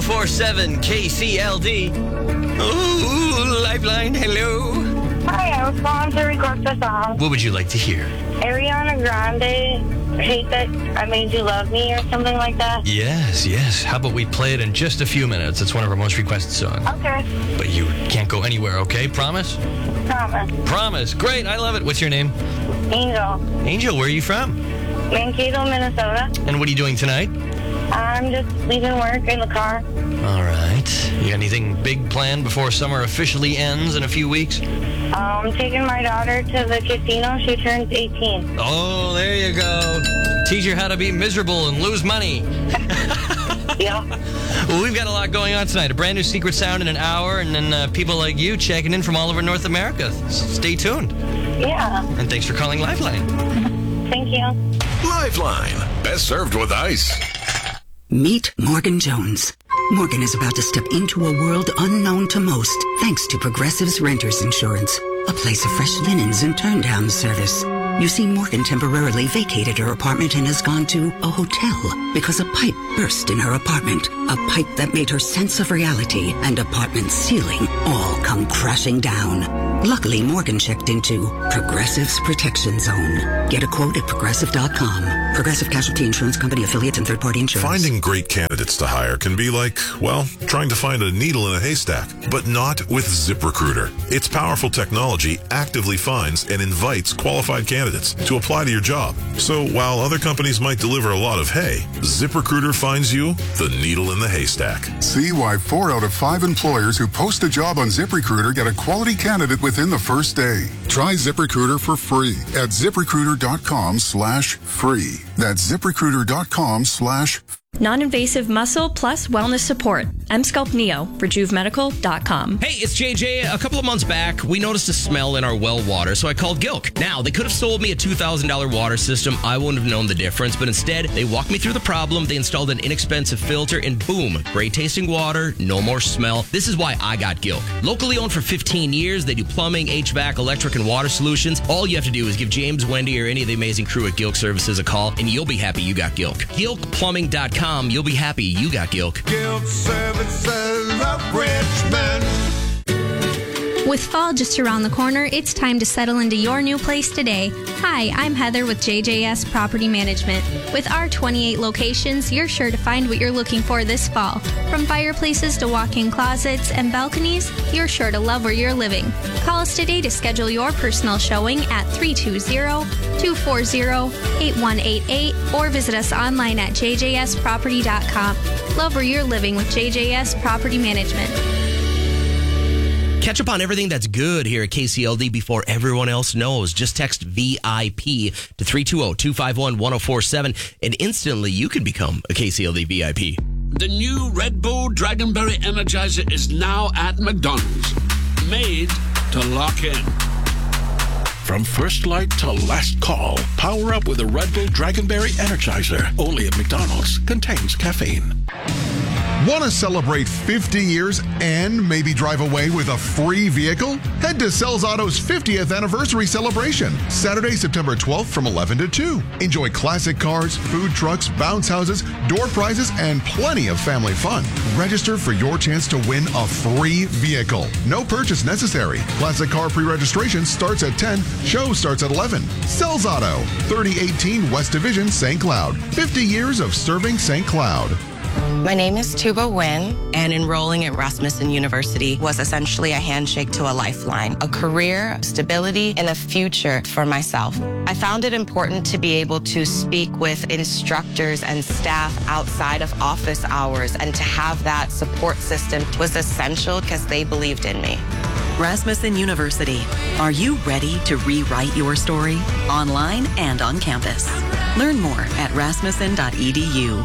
1047 KCLD. Ooh, Lifeline, hello. Hi, I was calling to request a song. What would you like to hear? Ariana Grande, Hate That I Made You Love Me, or something like that. Yes. How about we play it in just a few minutes? It's one of our most requested songs. Okay. But you can't go anywhere, okay? Promise? Promise. Promise. Great, I love it. What's your name? Angel. Angel, where are you from? Mankato, Minnesota. And what are you doing tonight? I'm just leaving work in the car. All right. You got anything big planned before summer officially ends in a few weeks? I'm taking my daughter to the casino. She turns 18. Oh, there you go. Teach her how to be miserable and lose money. Yeah. Well, we've got a lot going on tonight. A brand new Secret Sound in an hour, and then people like you checking in from all over North America. Stay tuned. Yeah. And thanks for calling Lifeline. Thank you. Lifeline. Best served with ice. Meet Morgan Jones. Morgan is about to step into a world unknown to most, thanks to Progressive's Renters Insurance, a place of fresh linens and turn-down service. You see, Morgan temporarily vacated her apartment and has gone to a hotel because a pipe burst in her apartment. A pipe that made her sense of reality and apartment ceiling all come crashing down. Luckily, Morgan checked into Progressive's Protection Zone. Get a quote at Progressive.com. Progressive Casualty Insurance Company, affiliates, and third-party insurance. Finding great candidates to hire can be like, well, trying to find a needle in a haystack, but not with ZipRecruiter. Its powerful technology actively finds and invites qualified candidates to apply to your job. So while other companies might deliver a lot of hay, ZipRecruiter finds you the needle in the haystack. See why 4 out of 5 employers who post a job on ZipRecruiter get a quality candidate within the first day. Try ZipRecruiter for free at ZipRecruiter.com/free. That's ZipRecruiter.com/free. Non-invasive muscle plus wellness support. Emsculpt Neo. RejuveMedical.com. Hey, it's JJ. A couple of months back, we noticed a smell in our well water, so I called Gilk. Now, they could have sold me a $2,000 water system. I wouldn't have known the difference, but instead, they walked me through the problem. They installed an inexpensive filter, and boom, great tasting water, no more smell. This is why I got Gilk. Locally owned for 15 years, they do plumbing, HVAC, electric, and water solutions. All you have to do is give James, Wendy, or any of the amazing crew at Gilk Services a call, and you'll be happy you got Gilk. GilkPlumbing.com. You'll be happy you got Gilk. Gilk Services of Richmond. With fall just around the corner, it's time to settle into your new place today. Hi, I'm Heather with JJS Property Management. With our 28 locations, you're sure to find what you're looking for this fall. From fireplaces to walk-in closets and balconies, you're sure to love where you're living. Call us today to schedule your personal showing at 320-240-8188 or visit us online at jjsproperty.com. Love where you're living with JJS Property Management. Catch up on everything that's good here at KCLD before everyone else knows. Just text VIP to 320-251-1047 and instantly you can become a KCLD VIP. The new Red Bull Dragonberry Energizer is now at McDonald's. Made to lock in. From first light to last call, power up with a Red Bull Dragonberry Energizer. Only at McDonald's. Contains caffeine. Want to celebrate 50 years and maybe drive away with a free vehicle? Head to Sells Auto's 50th anniversary celebration, Saturday, September 12th from 11 to 2. Enjoy classic cars, food trucks, bounce houses, door prizes, and plenty of family fun. Register for your chance to win a free vehicle. No purchase necessary. Classic car pre-registration starts at 10. Show starts at 11. Sells Auto, 3018 West Division, St. Cloud. 50 years of serving St. Cloud. My name is Tuba Nguyen, and enrolling at Rasmussen University was essentially a handshake to a lifeline, a career, stability, and a future for myself. I found it important to be able to speak with instructors and staff outside of office hours, and to have that support system was essential because they believed in me. Rasmussen University. Are you ready to rewrite your story? Online and on campus. Learn more at rasmussen.edu.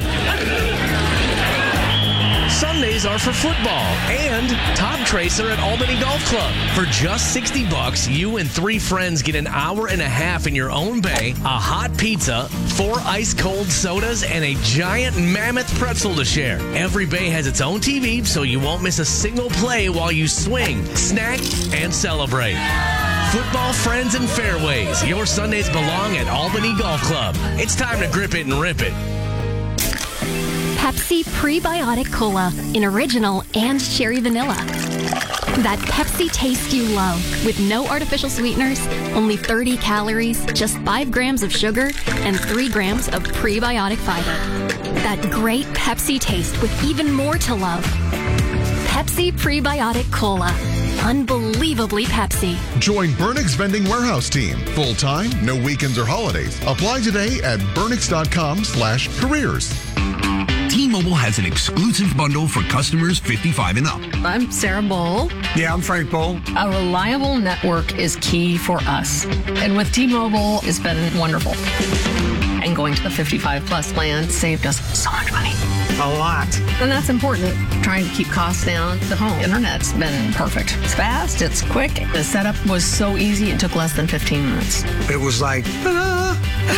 Sundays are for football and Todd Tracer at Albany Golf Club. For just $60, you and 3 friends get an hour and a half in your own bay, a hot pizza, 4 ice-cold sodas, and a giant mammoth pretzel to share. Every bay has its own TV, so you won't miss a single play while you swing, snack, and celebrate. Football, friends, and fairways. Your Sundays belong at Albany Golf Club. It's time to grip it and rip it. Pepsi Prebiotic Cola in original and cherry vanilla. That Pepsi taste you love with no artificial sweeteners, only 30 calories, just 5 grams of sugar, and 3 grams of prebiotic fiber. That great Pepsi taste with even more to love. Pepsi Prebiotic Cola. Unbelievably Pepsi. Join Burnix Vending Warehouse Team. Full-time, no weekends or holidays. Apply today at burnix.com/careers. T-Mobile has an exclusive bundle for customers 55 and up. I'm Sarah Bowl. Yeah, I'm Frank Bowl. A reliable network is key for us. And with T-Mobile, it's been wonderful. And going to the 55 plus plan saved us so much money. A lot. And that's important. Trying to keep costs down. The home internet's been perfect. It's fast, it's quick. The setup was so easy, it took less than 15 minutes. It was like, ta-da!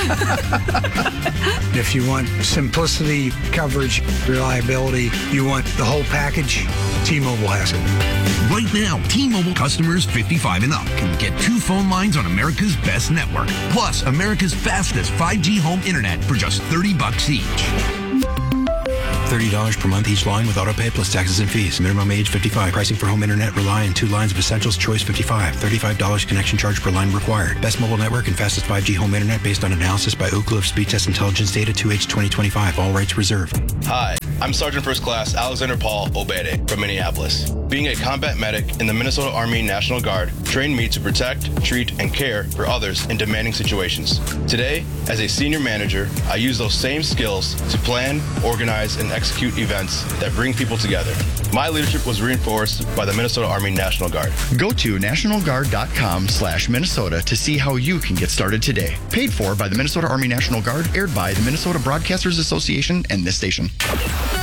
If you want simplicity, coverage, reliability, you want the whole package, T-Mobile has it. Right now, T-Mobile customers 55 and up can get 2 phone lines on America's best network, plus America's fastest 5G home internet for just $30 each. $30 per month each line with autopay plus taxes and fees. Minimum age 55. Pricing for home internet rely on 2 lines of Essentials Choice 55. $35 connection charge per line required. Best mobile network and fastest 5G home internet based on analysis by Oak Cliff Speed Test Intelligence Data 2H 2025. All rights reserved. Hi, I'm Sergeant First Class Alexander Paul Obede from Minneapolis. Being a combat medic in the Minnesota Army National Guard trained me to protect, treat, and care for others in demanding situations. Today, as a senior manager, I use those same skills to plan, organize, and execute events that bring people together. My leadership was reinforced by the Minnesota Army National Guard. Go to nationalguard.com/Minnesota to see how you can get started today. Paid for by the Minnesota Army National Guard, aired by the Minnesota Broadcasters Association and this station.